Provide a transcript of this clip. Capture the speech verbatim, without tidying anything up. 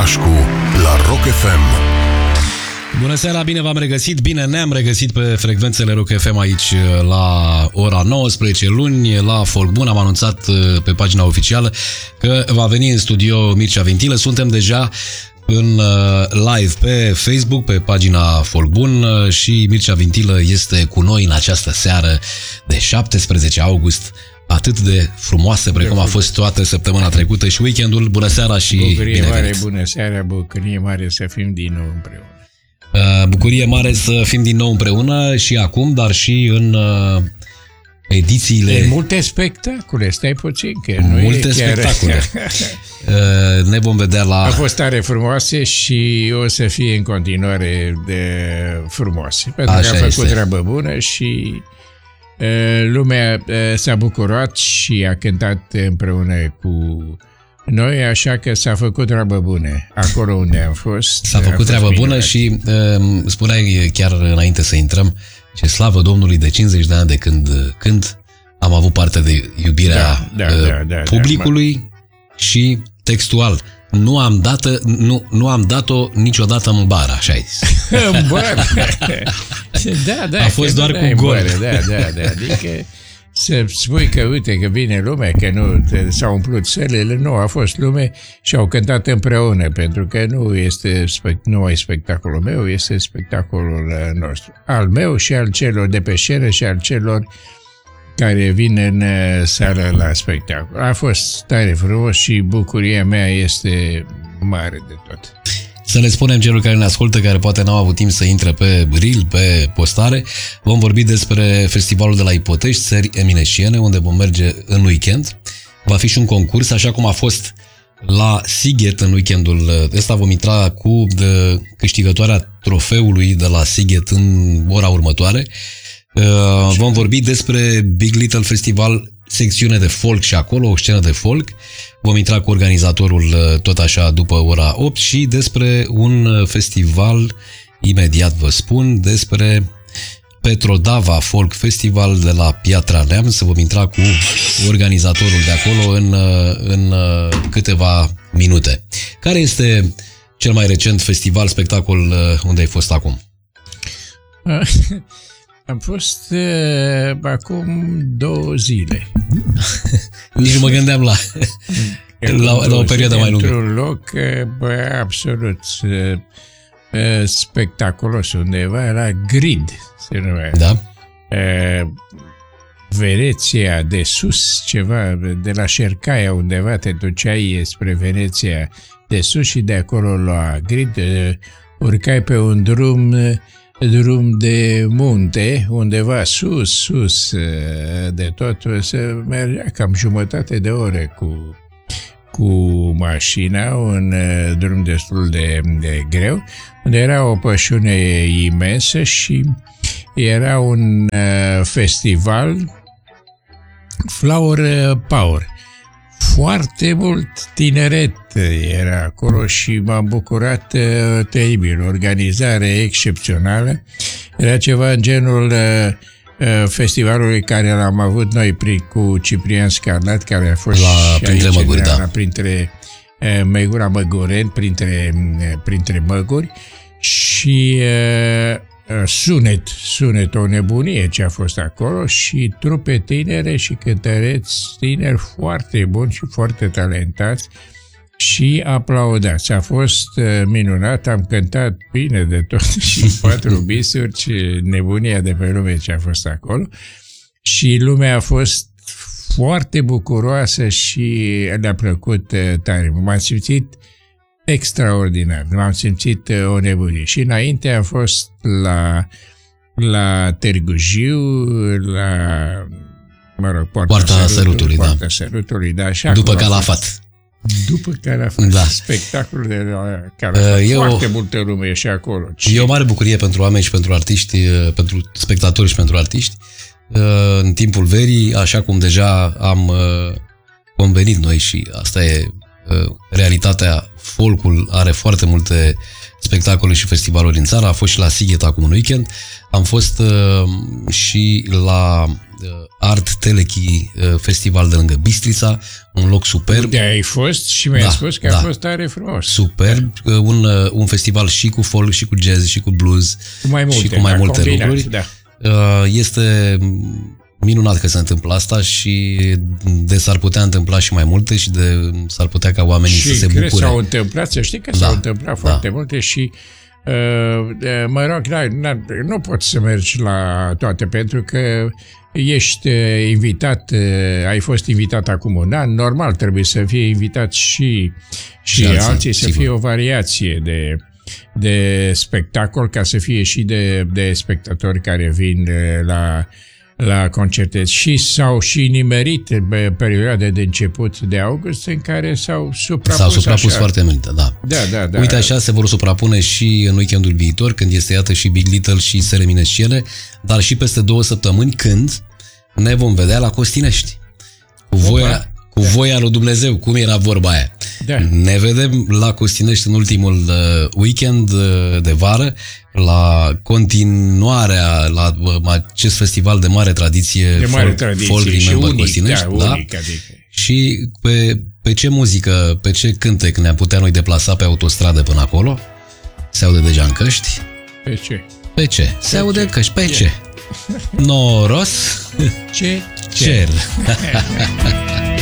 Brașcu la Rock F M. Bună seara, bine v-am regăsit, bine ne-am regăsit pe frecvențele Rock F M aici la ora nouăsprezece luni, la Folk Bun. Am anunțat pe pagina oficială că va veni în studio Mircea Vintilă. Suntem deja în live pe Facebook, pe pagina Folk Bun, și Mircea Vintilă este cu noi în această seară de șaptesprezece august, atât de frumoasă precum a fost toată săptămâna trecută și weekendul. Bună seara și bucurie bine mare, venit. bună seara, bucurie mare să fim din nou împreună. Bucurie mare să fim din nou împreună și acum, dar și în edițiile... E multe spectacole, stai puțin, că nu multe e chiar... spectacole. Ne vom vedea la... A fost tare frumoase și o să fie în continuare de frumoase. Pentru Așa că a făcut este. treabă bună și uh, lumea uh, s-a bucurat și a cântat împreună cu noi, așa că s-a făcut treabă bună acolo unde am fost. S-a făcut treabă bună minunat. și uh, spuneai chiar înainte să intrăm, ce slavă Domnului, de cincizeci de ani de când cânt, am avut parte de iubirea Da, da, uh, da, da, publicului da, și textual. Nu am dat nu, nu am dat-o niciodată în bar, așa ai zis. În bar. Da, da. A fost doar da, cu gol. Bar, da, da, da. Adică să spui că uite că vine lumea, că nu s-au umplut sălile, nu, a fost lume și au cântat împreună, pentru că nu este nu e spectacolul meu, este spectacolul nostru. Al meu și al celor de pe scenă și al celor care vin în sală la spectacol. A fost tare frumos și bucuria mea este mare de tot. Să le spunem celor care ne ascultă, care poate n-au avut timp să intre pe reel, pe postare, vom vorbi despre festivalul de la Ipotești, Țări Eminesciene, unde vom merge în weekend. Va fi și un concurs, așa cum a fost la Sighet în weekendul ăsta. Vom intra cu de câștigătoarea trofeului de la Sighet în ora următoare. Vom vorbi despre Big Little Festival, secțiune de folk și acolo, o scenă de folk. Vom intra cu organizatorul tot așa după ora opt și despre un festival, imediat vă spun, despre Petrodava Folk Festival de la Piatra Neamț. Vom intra cu organizatorul de acolo în, în câteva minute. Care este cel mai recent festival, spectacol unde ai fost acum? Am fost uh, acum două zile. Nici nu mă gândeam la, la, la o perioadă mai lungă. Într-un loc bă, absolut uh, spectaculos, undeva la Grid, se numea. Da? Uh, Veneția de sus, ceva, de la Șercaia undeva, te duceai spre Veneția de sus și de acolo la Grid, uh, urcai pe un drum drum de munte, undeva sus, sus de tot, se mergea cam jumătate de ore cu, cu mașina, un drum destul de, de greu, unde era o pășune imensă și era un uh, festival Flower Power. Foarte mult tineret era acolo și m-am bucurat uh, teribil. Organizare excepțională. Era ceva în genul uh, uh, festivalului care l-am avut noi prin, cu Ciprian Scarlat, care a fost la, printre aici, măguri, la, da. printre uh, Măgura Măgureni, printre, uh, printre măguri și uh, sunet, sunet, o nebunie ce a fost acolo și trupe tinere și cântăreți tineri foarte buni și foarte talentați și aplaudați. A fost minunat, am cântat bine de tot și patru bisuri și nebunia de pe lume ce a fost acolo și lumea a fost foarte bucuroasă și le-a plăcut tare. M-am simțit extraordinar, m-am simțit o nebunie. Și înainte am fost la, la Târgu Jiu, la, mă rog, Poarta, Poarta Sărutului, Sărutului, da. Poarta Sărutului, da. Și După Calafat. După Calafat. Da. Spectacolul de la Calafat. Eu, Foarte multă lume și acolo. E o mare bucurie pentru oameni și pentru artiști, pentru spectatori și pentru artiști. În timpul verii, așa cum deja am convenit noi și asta e realitatea, folcul are foarte multe spectacole și festivaluri în țară. A fost și la Sighet acum un weekend. Am fost uh, și la uh, Art Telechi uh, Festival de lângă Bistrița, un loc superb. Unde ai fost și mi-ai da, spus că da. a fost tare frumos. Superb, uh, un, uh, un festival și cu folk, și cu jazz, și cu blues, cu mai multe, și cu mai da, multe combinat, lucruri. Da. Uh, este minunat că se întâmplă asta și de s-ar putea întâmpla și mai multe și de s-ar putea ca oamenii și să se cred bucure. S-au întâmplat, să știi că Da, s-au întâmplat da. foarte multe și uh, mă rog, na, na, nu poți să mergi la toate pentru că ești uh, invitat, uh, ai fost invitat acum un an, normal trebuie să fie invitat și, și, Și alții, alții, să sigur. fie o variație de, de spectacol, ca să fie și de, de spectatori care vin uh, la la concerte și s-au și nimerit perioade de început de august în care s-au suprapus S-au suprapus așa. foarte multe, da. Da, da, da. Uite, așa se vor suprapune și în weekendul viitor, când este, iată, și Big Little și Sere Minesciene, dar și peste două săptămâni, când ne vom vedea la Costinești. Cu voia, cu voia lui Dumnezeu, cum era vorba aia. Da. Ne vedem la Costinești în ultimul uh, weekend uh, de vară, la continuarea, la uh, acest festival de mare tradiție, de mare folk, tradiție folk și Remember unic, Costinești, da, da? unic, adică. Și pe, pe ce muzică, pe ce cântec ne-am putea noi deplasa pe autostradă până acolo? Se aude deja în căști? Pe ce? Pe ce? Se Pe aude ce? în căști. Pe Ce? ce? Noros? Ce? Cer.